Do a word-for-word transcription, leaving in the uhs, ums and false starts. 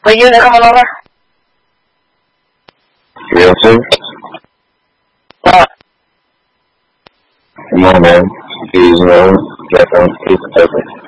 Were you gonna come over? Yes, sir. What? Come on, man. Please, no. Get on. Please,